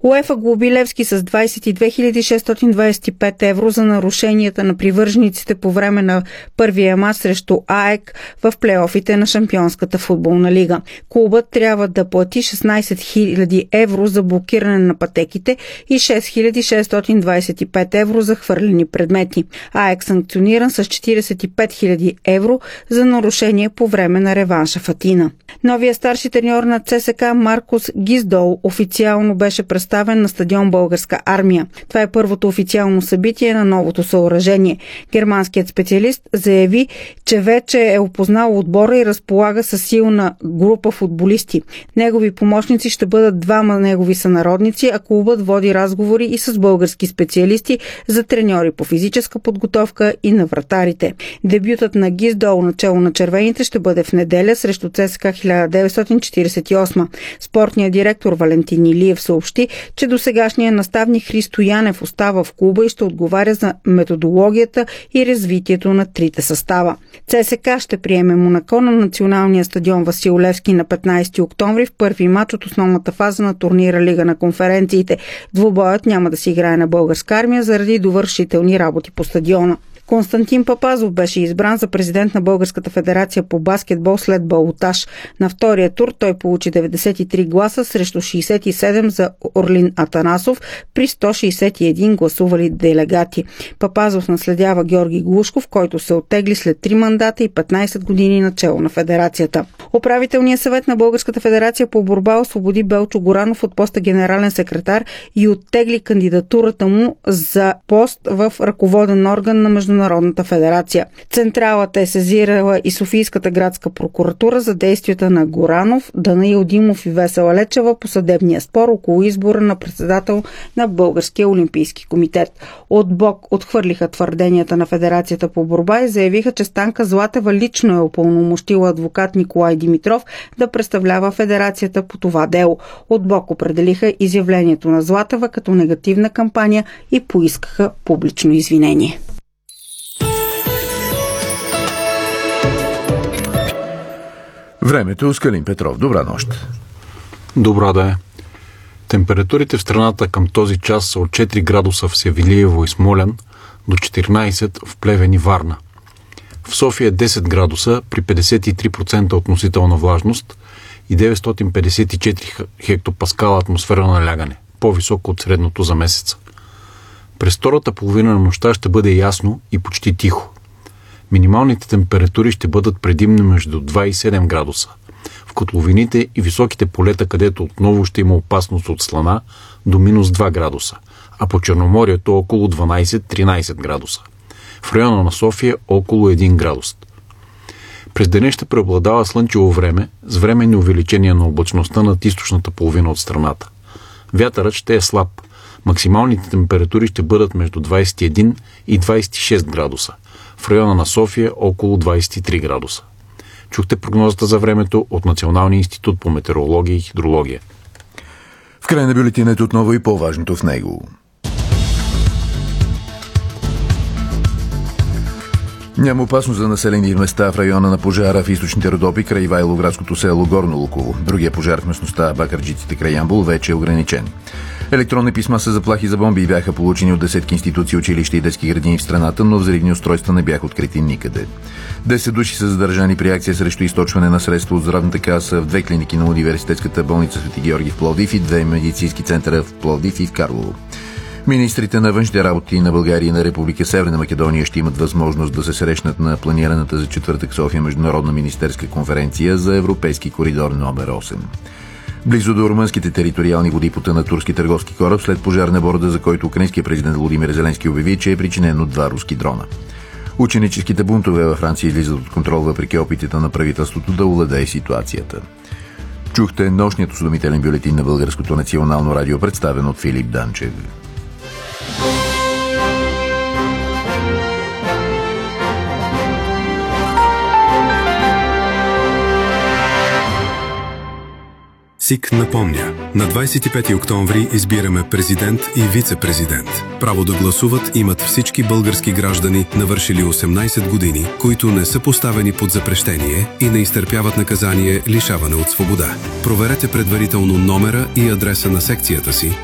УЕФА глоби Левски с 22 625 евро за нарушенията на привържениците по време на първия мач срещу АЕК в плейофите на Шампионската футболна лига. Клубът трябва да плати 16 000 евро за блокиране на пътеките и 6625 евро за хвърлени предмети. АЕК санкциониран с 45 000 евро за нарушение по време на реванша в Атина. Новия старши треньор на ЦСКА Маркус Гиздол официално беше представен на стадион Българска армия. Това е първото официално събитие на новото съоръжение. Германският специалист заяви, че вече е опознал отбора и разполага със силна група футболисти. Негови помощници ще бъдат двама негови сънародници, а клубът води разговори и с български специалисти за треньори по физическа подготовка и на вратарите. Дебютът на Гиздол начало на червените ще бъде в неделя срещу ЦСКА 1948. Спортният директор Валентин Илиев съобщи, че досегашният наставник Христо Янев остава в клуба и ще отговаря за методологията и развитието на трите състава. ЦСКА ще приеме Монако на националния стадион Васил Левски на 15 октомври в първи мач от основната фаза на турнира Лига на конференциите. Двубоят няма да се играе на Българска армия заради довършителни работи по стадиона. Константин Папазов беше избран за президент на Българската федерация по баскетбол след балотаж. На втория тур той получи 93 гласа срещу 67 за Орлин Атанасов при 161 гласували делегати. Папазов наследява Георги Глушков, който се оттегли след 3 мандата и 15 години начело на федерацията. Управителният съвет на Българската федерация по борба освободи Белчо Горанов от поста генерален секретар и оттегли кандидатурата му за пост в ръководен орган на Международната федерация. Централата е сезирала и Софийската градска прокуратура за действията на Горанов, Данаил Димов и Весела Лечева по съдебния спор около избора на председател на Българския олимпийски комитет. От БОК отхвърлиха твърденията на Федерацията по борба и заявиха, че Станка Златева лично е упълномощила адвокат Николай Димитров да представлява Федерацията по това дело. От БОК определиха изявлението на Златева като негативна кампания и поискаха публично извинение. Времето с Калин Петров. Добра нощ. Добра да е. Температурите в страната към този час са от 4 градуса в Севилиево и Смолян до 14 в Плевен и Варна. В София 10 градуса при 53% относителна влажност и 954 хектопаскала атмосферно налягане, по-високо от средното за месеца. През втората половина на нощта ще бъде ясно и почти тихо. Минималните температури ще бъдат предимно между 2 и 7 градуса. В котловините и високите полета, където отново ще има опасност от слана, до минус 2 градуса, а по Черноморието около 12-13 градуса. В района на София около 1 градус. През деня ще преобладава слънчево време с временни увеличения на облачността над източната половина от страната. Вятърът ще е слаб. Максималните температури ще бъдат между 21 и 26 градуса. В района на София около 23 градуса. Чухте прогнозата за времето от Националния институт по метеорология и хидрология. В край на бюлетинът отново и по-важното в него. Няма опасност за населени места в района на пожара в източните Родопи край Ивайловградското село Горно Луково. Другия пожар в местността Бакърджиците край Ямбол вече е ограничен. Електронни писма с заплахи за бомби бяха получени от десетки институции, училища и детски градини в страната, но взривни устройства не бяха открити никъде. 10 души са задържани при акция срещу източване на средства от здравната каса в 2 клиники на университетската болница Свети Георги в Пловдив и 2 медицински центъра в Пловдив и в Карлово. Министрите на външните работи на България и на Република Северна Македония ще имат възможност да се срещнат на планираната за четвъртък София международна министерска конференция за Европейски коридор номер 8. Близо до румънските териториални води потъна турски търговски кораб след пожар на борда, за който украинският президент Володимир Зеленски обяви, че е причинен от 2 руски дрона. Ученическите бунтове във Франция излизат от контрол въпреки опитите на правителството да овладее ситуацията. Чухте нощният осведомителен бюлетин на Българското национално радио, представен от Филип Данчев. СИК напомня, на 25 октомври избираме президент и вице-президент. Право да гласуват имат всички български граждани, навършили 18 години, които не са поставени под запрещение и не изтърпяват наказание лишаване от свобода. Проверете предварително номера и адреса на секцията си